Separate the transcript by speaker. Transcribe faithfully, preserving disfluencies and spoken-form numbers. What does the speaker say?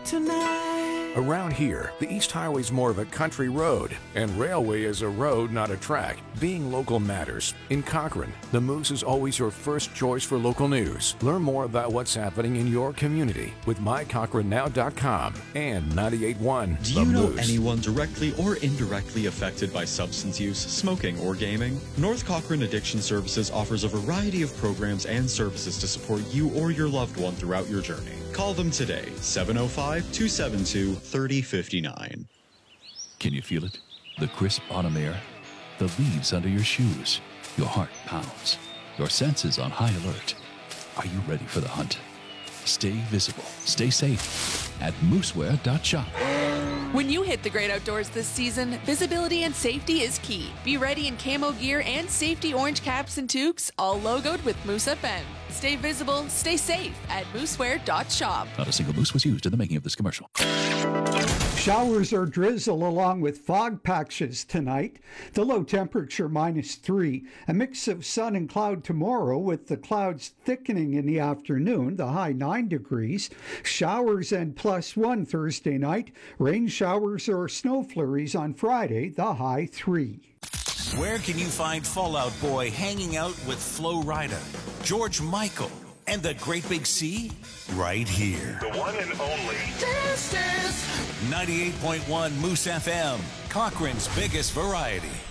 Speaker 1: tonight.
Speaker 2: Around here, the East Highway's more of a country road, and Railway is a road, not a track. Being local matters. In Cochrane, the Moose is always your first choice for local news. Learn more about what's happening in your community with my cochrane now dot com and ninety-eight point one
Speaker 3: Do
Speaker 2: The
Speaker 3: you know
Speaker 2: Moose.
Speaker 3: anyone directly or indirectly affected by substance use, smoking, or gaming? North Cochrane Addiction Services offers a variety of programs and services to support you or your loved one throughout your journey. Call them today, seven oh five, two seven two, three oh five nine.
Speaker 4: Can you feel it? The crisp autumn air? The leaves under your shoes? Your heart pounds. Your senses on high alert. Are you ready for the hunt? Stay visible. Stay safe at mooseware dot shop.
Speaker 5: When you hit the great outdoors this season, visibility and safety is key. Be ready in camo gear and safety orange caps and toques, all logoed with Moose F M. Stay visible, stay safe at mooseware dot shop.
Speaker 4: Not a single moose was used in the making of this commercial.
Speaker 6: Showers or drizzle along with fog patches tonight. The low temperature minus three. A mix of sun and cloud tomorrow with the clouds thickening in the afternoon. The high nine degrees. Showers and plus one Thursday night. Rain showers or snow flurries on Friday. The high three.
Speaker 7: Where can you find Fallout Boy hanging out with Flo Rida, George Michael, and the Great Big Sea? Right here.
Speaker 8: The one and only
Speaker 7: ninety-eight point one Moose F M, Cochrane's biggest variety.